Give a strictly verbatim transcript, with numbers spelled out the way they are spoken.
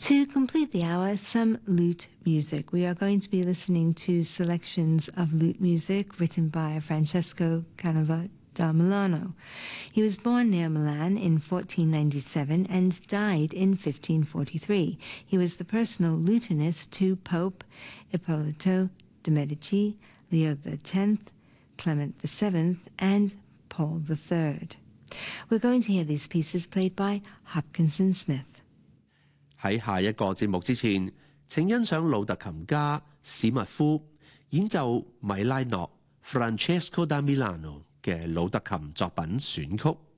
To complete the hour, some lute music. We are going to be listening to selections of lute music written by Francesco Canova da Milano. He was born near Milan in fourteen ninety-seven and died in fifteen forty-three. He was the personal lutenist to Pope Ippolito de' Medici, Leo the tenth, Clement the seventh, and Paul the third. We're going to hear these pieces played by Hopkinson Smith. 喺下一個節目之前，請欣賞魯特琴家史密夫演奏米拉諾 Francesco da Milano 嘅魯特琴作品選曲。